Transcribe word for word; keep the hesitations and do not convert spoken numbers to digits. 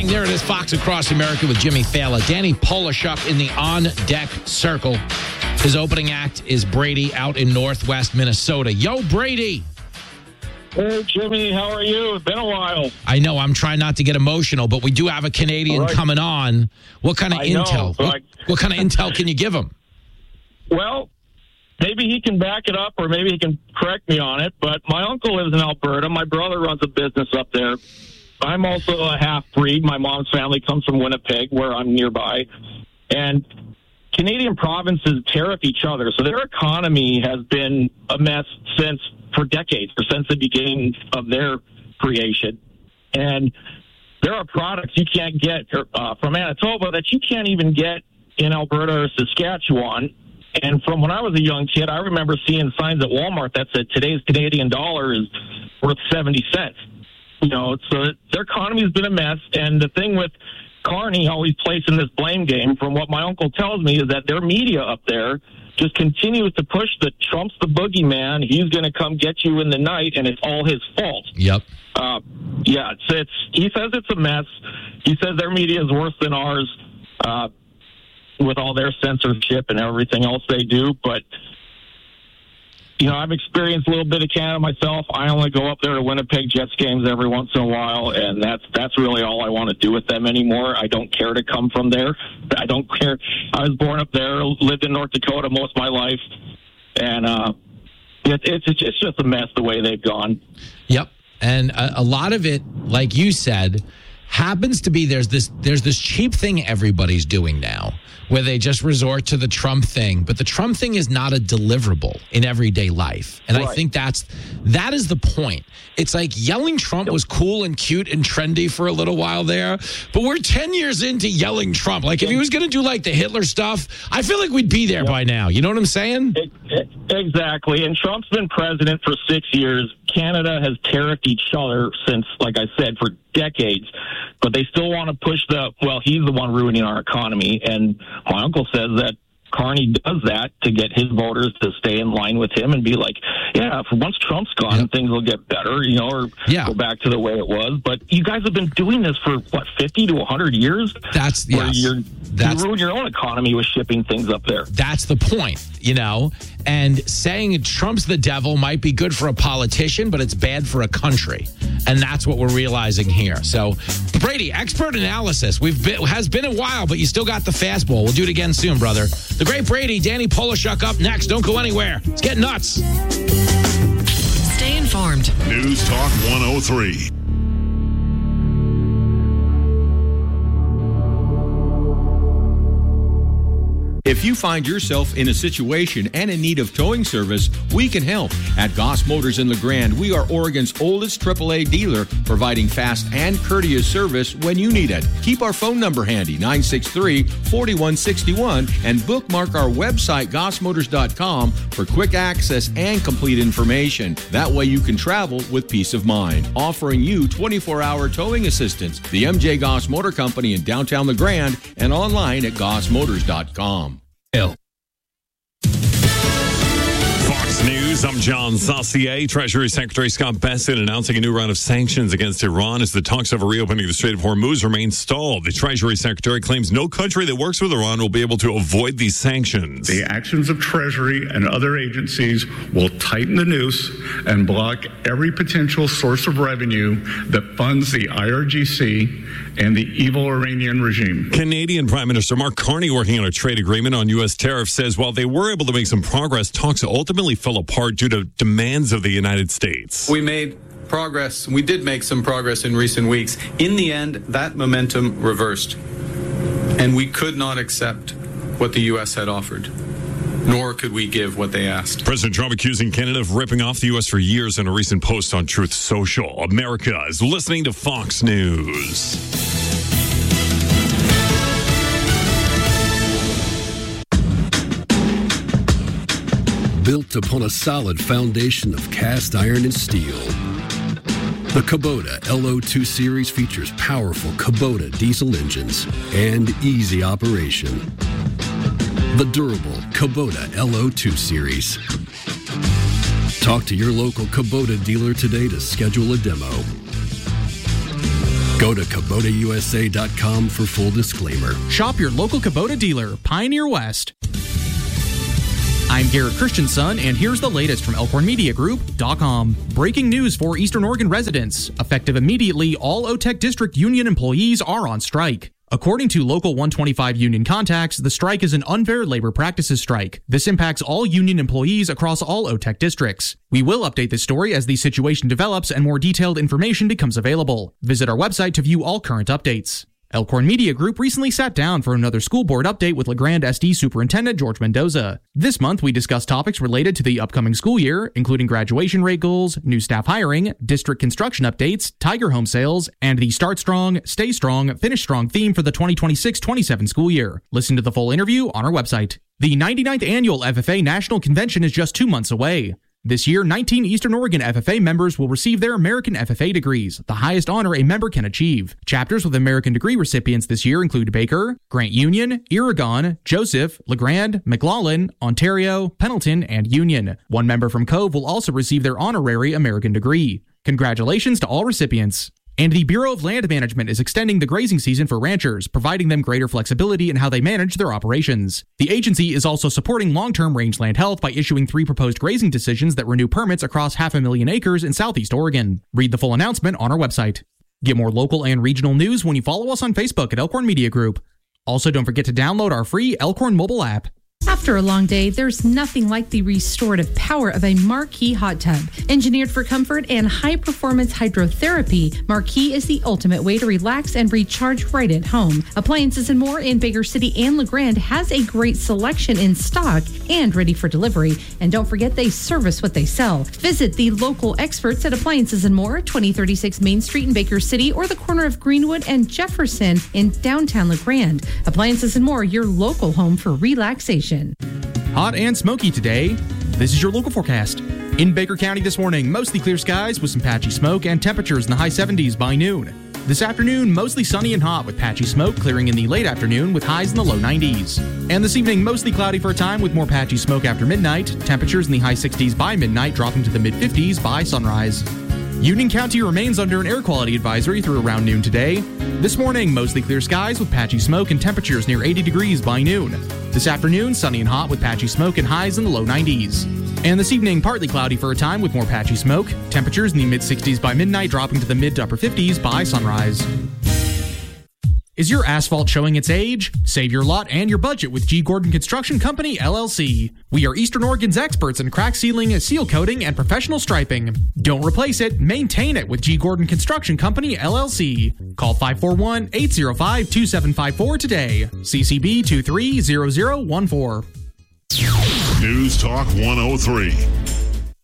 morning. There it is, Fox Across America with Jimmy Fallon. Danny Polishuk in the on-deck circle. His opening act is Brady out in northwest Minnesota. Yo, Brady. Hey, Jimmy. How are you? It's been a while. I know. I'm trying not to get emotional, but we do have a Canadian right. coming on. What kind of I intel? Know, what, I... what kind of intel can you give him? Well, maybe he can back it up or maybe he can correct me on it, but my uncle lives in Alberta. My brother runs a business up there. I'm also a half-breed. My mom's family comes from Winnipeg, where I'm nearby. And Canadian provinces tariff each other, so their economy has been a mess since for decades, or since the beginning of their creation. And there are products you can't get uh, from Manitoba that you can't even get in Alberta or Saskatchewan. And from when I was a young kid, I remember seeing signs at Walmart that said today's Canadian dollar is worth seventy cents. You know, so their economy's been a mess. And the thing with Carney always placing this blame game, from what my uncle tells me, is that their media up there just continues to push the Trump's the boogeyman. He's going to come get you in the night, and it's all his fault. Yep. Uh, yeah, it's, it's he says it's a mess. He says their media is worse than ours uh, with all their censorship and everything else they do. But, you know, I've experienced a little bit of Canada myself. I only go up there to Winnipeg Jets games every once in a while, and that's that's really all I want to do with them anymore. I don't care to come from there. I don't care. I was born up there, lived in North Dakota most of my life, and uh, it, it's it's just a mess the way they've gone. Yep, and a, a lot of it, like you said, happens to be there's this there's this cheap thing everybody's doing now, where they just resort to the Trump thing. But the Trump thing is not a deliverable in everyday life. And right. I think that's that is the point. It's like yelling Trump was cool and cute and trendy for a little while there, but we're ten years into yelling Trump. Like, if he was going to do like the Hitler stuff, I feel like we'd be there yep. by now. You know what I'm saying? It, it, exactly. And Trump's been president for six years. Canada has tariffed each other since, like I said, for decades. But they still want to push the, well, he's the one ruining our economy. And my uncle says that Carney does that to get his voters to stay in line with him and be like, yeah, for once Trump's gone, yep. things will get better, you know, or yeah. go back to the way it was. But you guys have been doing this for, what, fifty to one hundred years? That's, yes. You're, that's, you ruin your own economy with shipping things up there. That's the point, you know? And saying Trump's the devil might be good for a politician, but it's bad for a country. And that's what we're realizing here. So, Brady, expert analysis. We've been, has been a while, but you still got the fastball. We'll do it again soon, brother. The great Brady, Danny Polishuk up next. Don't go anywhere. It's getting nuts. Stay informed. News Talk one oh three. If you find yourself in a situation and in need of towing service, we can help. At Goss Motors in LeGrand, we are Oregon's oldest triple A dealer, providing fast and courteous service when you need it. Keep our phone number handy, nine six three, four one six one, and bookmark our website, goss motors dot com, for quick access and complete information. That way you can travel with peace of mind. Offering you twenty-four hour towing assistance. The M J Goss Motor Company in downtown LeGrand and online at goss motors dot com. Fox News, I'm John Saucier. Treasury Secretary Scott Bessent announcing a new round of sanctions against Iran as the talks over reopening the Strait of Hormuz remain stalled. The Treasury Secretary claims no country that works with Iran will be able to avoid these sanctions. The actions of Treasury and other agencies will tighten the noose and block every potential source of revenue that funds the I R G C and the evil Iranian regime. Canadian Prime Minister Mark Carney, working on a trade agreement on U S tariffs, says while they were able to make some progress, talks ultimately fell apart due to demands of the United States. We made progress. We did make some progress in recent weeks. In the end, that momentum reversed, and we could not accept what the U S had offered, nor could we give what they asked. President Trump accusing Canada of ripping off the U S for years in a recent post on Truth Social. America is listening to Fox News. Built upon a solid foundation of cast iron and steel, the Kubota L O two Series features powerful Kubota diesel engines and easy operation. The durable Kubota L O two Series. Talk to your local Kubota dealer today to schedule a demo. Go to Kubota U S A dot com for full disclaimer. Shop your local Kubota dealer, Pioneer West. I'm Garrett Christensen, and here's the latest from Elkhorn Media Group dot com. Breaking news for Eastern Oregon residents. Effective immediately, all O T E C District Union employees are on strike. According to Local one twenty-five union contacts, the strike is an unfair labor practices strike. This impacts all union employees across all O T E C districts. We will update this story as the situation develops and more detailed information becomes available. Visit our website to view all current updates. Elkhorn Media Group recently sat down for another school board update with LeGrand S D Superintendent George Mendoza. This month, we discussed topics related to the upcoming school year, including graduation rate goals, new staff hiring, district construction updates, Tiger home sales, and the Start Strong, Stay Strong, Finish Strong theme for the twenty twenty-six twenty-seven school year. Listen to the full interview on our website. The ninety-ninth Annual F F A National Convention is just two months away. This year, nineteen Eastern Oregon F F A members will receive their American F F A degrees, the highest honor a member can achieve. Chapters with American degree recipients this year include Baker, Grant Union, Iragon, Joseph, LeGrand, McLaughlin, Ontario, Pendleton, and Union. One member from Cove will also receive their honorary American degree. Congratulations to all recipients. And the Bureau of Land Management is extending the grazing season for ranchers, providing them greater flexibility in how they manage their operations. The agency is also supporting long-term rangeland health by issuing three proposed grazing decisions that renew permits across half a million acres in southeast Oregon. Read the full announcement on our website. Get more local and regional news when you follow us on Facebook at Elkhorn Media Group. Also, don't forget to download our free Elkhorn mobile app. After a long day, there's nothing like the restorative power of a Marquee hot tub. Engineered for comfort and high-performance hydrotherapy, Marquee is the ultimate way to relax and recharge right at home. Appliances and More in Baker City and LeGrand has a great selection in stock and ready for delivery. And don't forget, they service what they sell. Visit the local experts at Appliances and More, twenty thirty-six Main Street in Baker City, or the corner of Greenwood and Jefferson in downtown LeGrand. Appliances and More, your local home for relaxation. Hot and smoky today. This is your local forecast. In Baker County this morning, mostly clear skies with some patchy smoke and temperatures in the high seventies by noon. This afternoon, mostly sunny and hot with patchy smoke clearing in the late afternoon with highs in the low nineties. And this evening, mostly cloudy for a time with more patchy smoke after midnight. Temperatures in the high sixties by midnight, dropping to the mid fifties by sunrise. Union County remains under an air quality advisory through around noon today. This morning, mostly clear skies with patchy smoke and temperatures near eighty degrees by noon. This afternoon, sunny and hot with patchy smoke and highs in the low nineties. And this evening, partly cloudy for a time with more patchy smoke. Temperatures in the mid sixties by midnight, dropping to the mid to upper fifties by sunrise. Is your asphalt showing its age? Save your lot and your budget with G. Gordon Construction Company, L L C. We are Eastern Oregon's experts in crack sealing, seal coating, and professional striping. Don't replace it, maintain it with G. Gordon Construction Company, L L C. Call five four one, eight zero five, two seven five four today. C C B two three zero zero one four. News Talk one oh three.